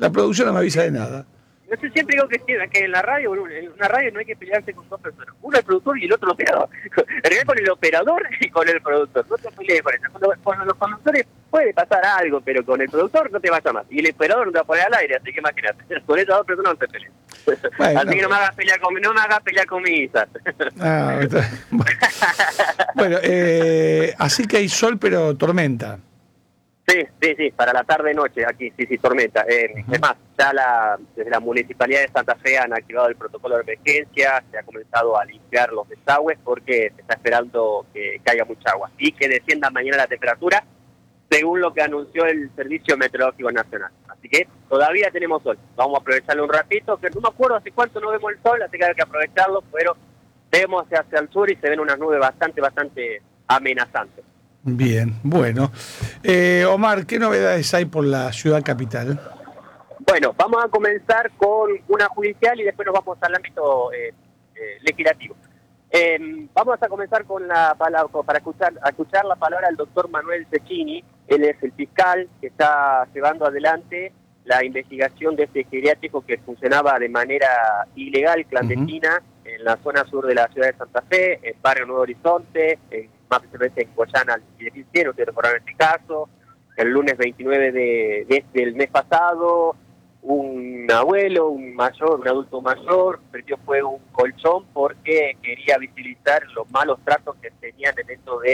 La producción no me avisa de nada. Yo siempre digo que en la radio, en una radio no hay que pelearse con dos personas. Uno el productor y el otro el operador. En realidad con el operador y con el productor. No te pelees con eso. Con los conductores puede pasar algo, pero con el productor no te vas a más. Y el operador no te va a poner al aire, así que imagínate. Con esas dos personas no te pelees. Bueno, así que no me hagas pelear con mi guisa. Bueno, así que hay sol pero tormenta. Sí, para la tarde-noche aquí, sí, tormenta. Es más, ya desde la Municipalidad de Santa Fe han activado el protocolo de emergencia, se ha comenzado a limpiar los desagües porque se está esperando que caiga mucha agua y que descienda mañana la temperatura, según lo que anunció el Servicio Meteorológico Nacional. Así que todavía tenemos sol, vamos a aprovecharlo un ratito, que no me acuerdo hace cuánto no vemos el sol, así que hay que aprovecharlo, pero vemos hacia el sur y se ven unas nubes bastante amenazantes. Bien, bueno. Omar, ¿qué novedades hay por la ciudad capital? Bueno, vamos a comenzar con una judicial y después nos vamos al ámbito legislativo. Vamos a comenzar con para escuchar la palabra del doctor Manuel Cecchini. Él es el fiscal que está llevando adelante la investigación de este geriátrico que funcionaba de manera ilegal, clandestina, en la zona sur de la ciudad de Santa Fe, en Barrio Nuevo Horizonte, más precisamente en Coyana, ustedes recordaron este caso. El lunes 29 del mes pasado, un abuelo, un adulto mayor, perdió fuego un colchón porque quería visibilizar los malos tratos que tenían dentro de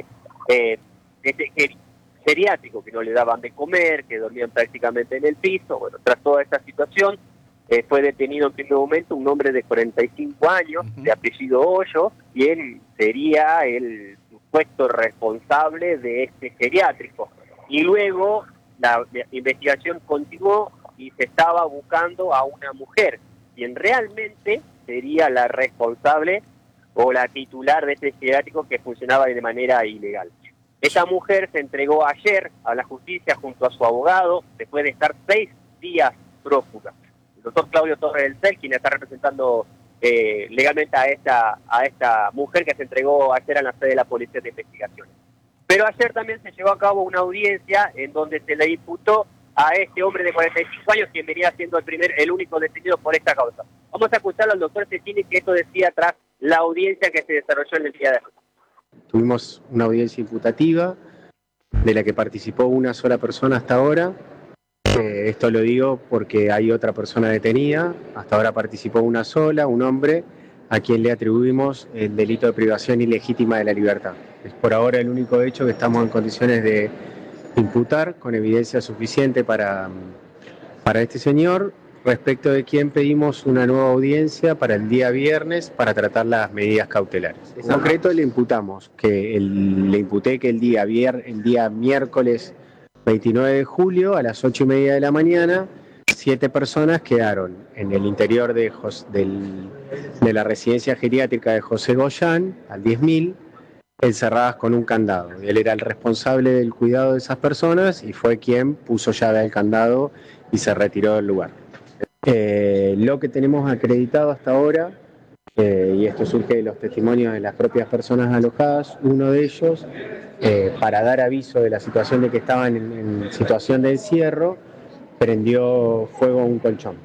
este geriátrico, que no le daban de comer, que dormían prácticamente en el piso. Bueno, tras toda esta situación, fue detenido en primer momento un hombre de 45 años, de apellido Hoyo, quien sería el supuesto responsable de este geriátrico. Y luego la investigación continuó y se estaba buscando a una mujer, quien realmente sería la responsable o la titular de este geriátrico que funcionaba de manera ilegal. Esta mujer se entregó ayer a la justicia junto a su abogado, después de estar 6 días prófuga. El doctor Claudio Torres del CEL, quien está representando legalmente a esta mujer que se entregó ayer a la sede de la Policía de Investigaciones. Pero ayer también se llevó a cabo una audiencia en donde se le imputó a este hombre de 45 años, quien venía siendo el único detenido por esta causa. Vamos a escucharlo al doctor Cecchini, que esto decía tras la audiencia que se desarrolló en el día de hoy. Tuvimos una audiencia imputativa de la que participó una sola persona hasta ahora. Esto lo digo porque hay otra persona detenida. Hasta ahora participó una sola, un hombre, a quien le atribuimos el delito de privación ilegítima de la libertad. Es por ahora el único hecho que estamos en condiciones de imputar con evidencia suficiente para este señor, respecto de quien pedimos una nueva audiencia para el día viernes para tratar las medidas cautelares. En concreto le imputé que el día miércoles 29 de julio a las 8:30 de la mañana, 7 personas quedaron en el interior de la residencia geriátrica de José Goyán, al 10.000, encerradas con un candado. Él era el responsable del cuidado de esas personas y fue quien puso llave al candado y se retiró del lugar. Lo que tenemos acreditado hasta ahora, y esto surge de los testimonios de las propias personas alojadas, uno de ellos, para dar aviso de la situación de que estaban en situación de encierro, prendió fuego a un colchón.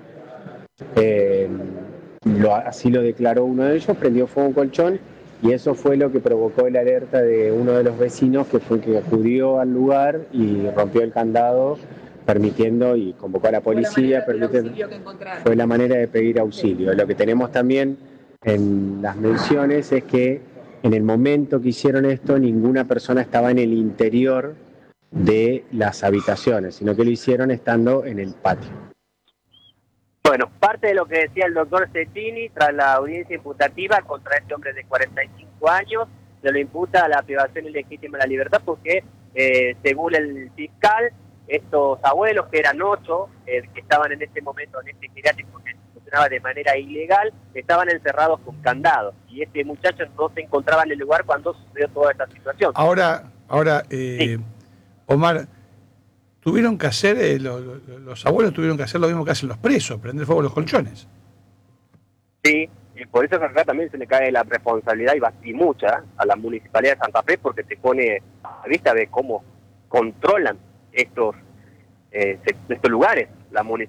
Así lo declaró uno de ellos, prendió fuego a un colchón, y eso fue lo que provocó la alerta de uno de los vecinos, que fue que acudió al lugar y rompió el candado, permitiendo y convocó a la policía. Fue la manera de pedir auxilio. Lo que tenemos también en las menciones es que en el momento que hicieron esto, ninguna persona estaba en el interior de las habitaciones, sino que lo hicieron estando en el patio. Bueno, parte de lo que decía el doctor Cecchini tras la audiencia imputativa contra este hombre de 45 años, se lo imputa a la privación ilegítima de la libertad porque, según el fiscal, estos abuelos, que eran 8, que estaban en este momento en este geriátrico que funcionaba de manera ilegal, estaban encerrados con candados. Y este muchacho no se encontraba en el lugar cuando sucedió toda esta situación. Ahora, sí. Omar, tuvieron que hacer, los abuelos tuvieron que hacer lo mismo que hacen los presos, prender fuego a los colchones. Sí, y por eso acá también se le cae la responsabilidad y mucha a la Municipalidad de Santa Fe, porque se pone a vista de cómo controlan estos lugares. La